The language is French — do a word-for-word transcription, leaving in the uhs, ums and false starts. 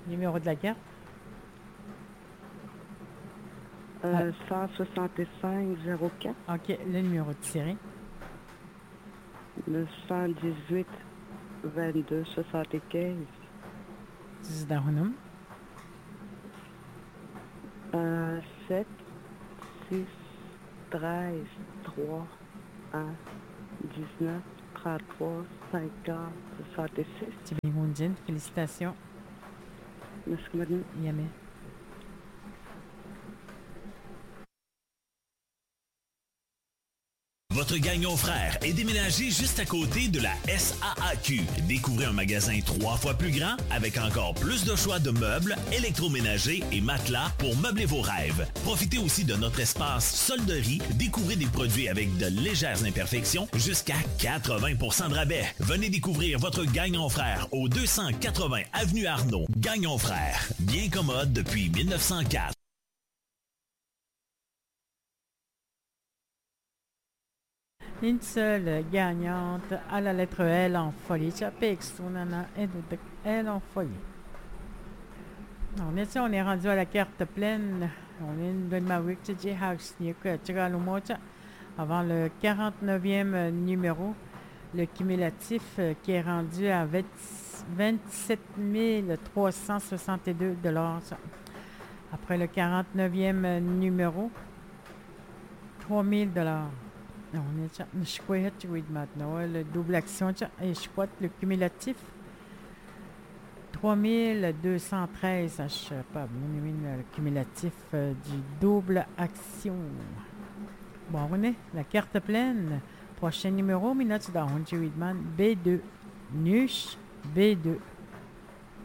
Numéro de la carte. Euh, cent soixante-cinq zéro quatre. OK, le numéro de série. Le cent dix-huit vingt-deux soixante-quinze. Zdaronum. Euh, sept, six, treize, trois, un, dix-neuf, trente-trois, cinquante, soixante-six. Tibingundjin, félicitations. Merci, madame. Yamé. Votre Gagnon Frère est déménagé juste à côté de la S A A Q. Découvrez un magasin trois fois plus grand avec encore plus de choix de meubles, électroménagers et matelas pour meubler vos rêves. Profitez aussi de notre espace solderie. Découvrez des produits avec de légères imperfections jusqu'à quatre-vingts pour cent de rabais. Venez découvrir votre Gagnon Frère au deux cent quatre-vingts avenue Arnaud. Gagnon Frère, bien commode depuis mille neuf cent quatre. Une seule gagnante à la lettre L en folie. Sunana L en folie. On est, on est rendu à la carte pleine. On est une bonne avant le quarante-neuvième numéro. Le cumulatif qui est rendu à vingt-sept mille trois cent soixante-deux dollars. Après le quarante-neuvième numéro, trois mille dollars. On est maintenant. Le double action et je crois le cumulatif trois mille deux cent treize. Je sais pas, le cumulatif du double action. Bon, on est la carte pleine. Prochain numéro, minute d'Ahonji Widman, B deux. Nush B deux.